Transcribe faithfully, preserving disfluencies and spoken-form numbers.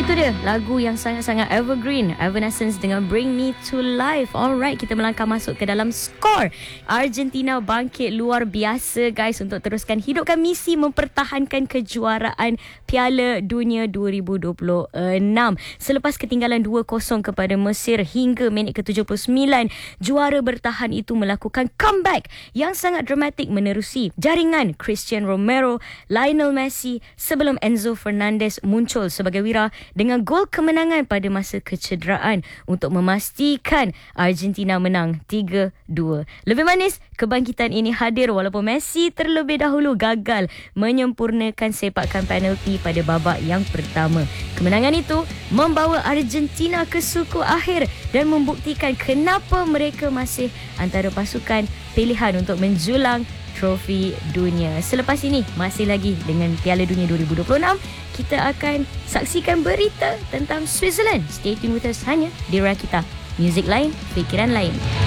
Itu dia lagu yang sangat-sangat evergreen, Evanescence dengan Bring Me to Life. Alright, kita melangkah masuk ke dalam skor. Argentina bangkit luar biasa guys untuk teruskan hidupkan misi mempertahankan kejuaraan Piala Dunia dua ribu dua puluh enam. Selepas ketinggalan dua kosong kepada Mesir hingga minit ke tujuh puluh sembilan, juara bertahan itu melakukan comeback yang sangat dramatik menerusi jaringan Christian Romero, Lionel Messi sebelum Enzo Fernandez muncul sebagai wira dengan gol kemenangan pada masa kecederaan untuk memastikan Argentina menang tiga dua. Lebih manis, kebangkitan ini hadir walaupun Messi terlebih dahulu gagal menyempurnakan sepakan penalti pada babak yang pertama. Kemenangan itu membawa Argentina ke suku akhir dan membuktikan kenapa mereka masih antara pasukan pilihan untuk menjulang trofi dunia. Selepas ini masih lagi dengan Piala Dunia dua ribu dua puluh enam, kita akan saksikan berita tentang Switzerland. Stay tuned with us hanya di Rakita. Muzik lain, fikiran lain.